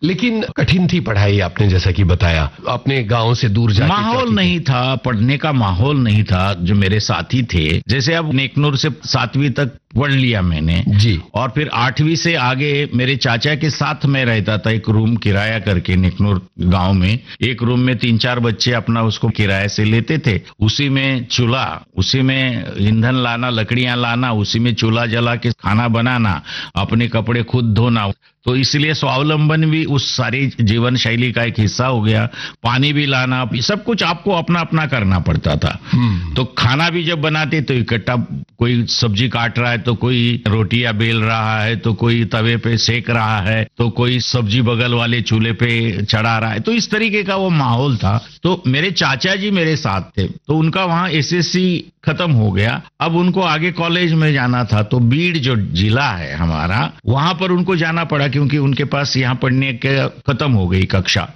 लेकिन कठिन थी पढ़ाई, आपने जैसा कि बताया, अपने गांव से दूर जाके। माहौल नहीं था, पढ़ने का माहौल नहीं था। जो मेरे साथी थे, जैसे अब नेकनूर से 7वीं तक पढ़ लिया मैंने जी, और फिर 8वीं से आगे मेरे चाचा के साथ मैं रहता था, एक रूम किराया करके नेकनूर गांव में। एक रूम में 3-4 बच्चे अपना उसको किराए से लेते थे। उसी में चूल्हा, उसी में ईंधन लाना, लकड़ियां लाना, उसी में चूल्हा जला के खाना बनाना, अपने कपड़े खुद धोना। तो इसलिए स्वावलंबन भी उस सारी जीवन शैली का एक हिस्सा हो गया। पानी भी लाना, सब कुछ आपको अपना अपना करना पड़ता था। तो खाना भी जब बनाते तो इकट्ठा, कोई सब्जी काट रहा है तो कोई रोटियां बेल रहा है, तो कोई तवे पे सेक रहा है, तो कोई सब्जी बगल वाले चूल्हे पे चढ़ा रहा है। तो इस तरीके का वो माहौल था। तो मेरे चाचा जी मेरे साथ थे, तो उनका वहां एसएससी खत्म हो गया। अब उनको आगे कॉलेज में जाना था, तो बीड़ जो जिला है हमारा, वहां पर उनको जाना पड़ा, क्योंकि उनके पास यहाँ पढ़ने के खत्म हो गई कक्षा।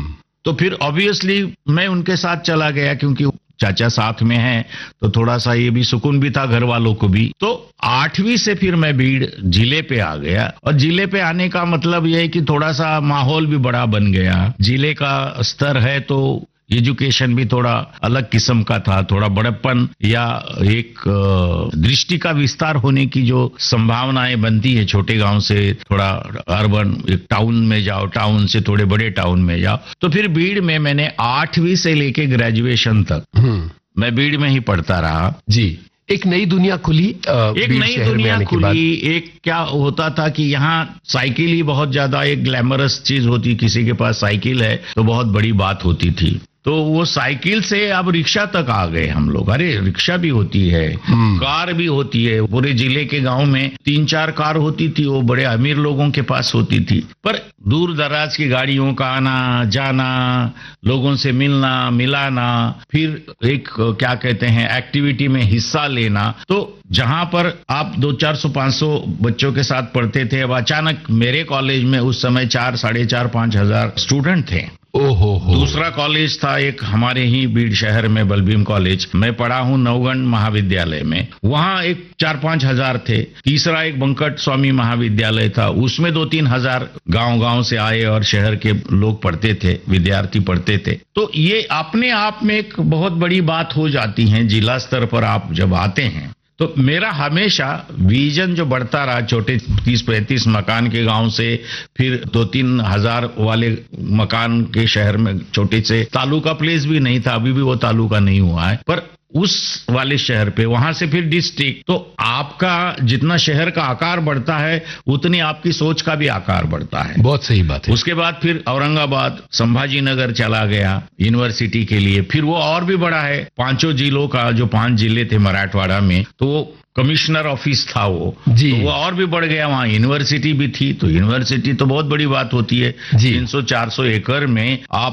तो फिर ऑब्वियसली मैं उनके साथ चला गया, क्योंकि चाचा साथ में है, तो थोड़ा सा ये भी सुकून भी था घर वालों को भी। तो 8वीं से फिर मैं बीड़ जिले पे आ गया, और जिले पे आने का मतलब ये है कि थोड़ा सा माहौल भी बड़ा बन गया। जिले का स्तर है तो एजुकेशन भी थोड़ा अलग किस्म का था, थोड़ा बड़प्पन या एक दृष्टि का विस्तार होने की जो संभावनाएं बनती है छोटे गांव से थोड़ा अर्बन एक टाउन में जाओ, टाउन से थोड़े बड़े टाउन में जाओ। तो फिर बीड़ में मैंने 8वीं से लेके ग्रेजुएशन तक मैं बीड़ में ही पढ़ता रहा। जी, एक नई दुनिया खुली, एक नई दुनिया खुली। एक क्या होता था कि यहाँ साइकिल ही बहुत ज्यादा एक ग्लैमरस चीज होती, किसी के पास साइकिल है तो बहुत बड़ी बात होती थी। तो वो साइकिल से अब रिक्शा तक आ गए हम लोग। अरे रिक्शा भी होती है, कार भी होती है। पूरे जिले के गांव में 3-4 कार होती थी, वो बड़े अमीर लोगों के पास होती थी। पर दूर दराज की गाड़ियों का आना जाना, लोगों से मिलना मिलाना, फिर एक क्या कहते हैं एक्टिविटी में हिस्सा लेना। तो जहां पर आप 200-400-500 बच्चों के साथ पढ़ते थे, अब अचानक मेरे कॉलेज में उस समय 4-4.5 हजार स्टूडेंट थे। ओहो। दूसरा कॉलेज था एक हमारे ही बीड़ शहर में, बलबीम कॉलेज। मैं पढ़ा हूं नवगण महाविद्यालय में, वहां एक 4-5 हजार थे। तीसरा एक बंकट स्वामी महाविद्यालय था, उसमें 2-3 हजार गांव से आए और शहर के लोग पढ़ते थे, विद्यार्थी पढ़ते थे। तो ये अपने आप में एक बहुत बड़ी बात हो जाती है जिला स्तर पर आप जब आते हैं। तो मेरा हमेशा विजन जो बढ़ता रहा, छोटे 30-35 मकान के गांव से फिर 2-3 हजार वाले मकान के शहर में, छोटे से तालुका प्लेस भी नहीं था, अभी भी वो तालुका नहीं हुआ है, पर उस वाले शहर पे, वहां से फिर डिस्ट्रिक्ट। तो आपका जितना शहर का आकार बढ़ता है उतनी आपकी सोच का भी आकार बढ़ता है। बहुत सही बात है। उसके बाद फिर औरंगाबाद, संभाजी नगर चला गया यूनिवर्सिटी के लिए। फिर वो और भी बड़ा है, 5 जिलों का, जो 5 जिले थे मराठवाड़ा में, तो वो कमिश्नर ऑफिस था वो जी। तो वो और भी बढ़ गया, वहां यूनिवर्सिटी भी थी। तो यूनिवर्सिटी तो बहुत बड़ी बात होती है, 300-400 एकड़ में आप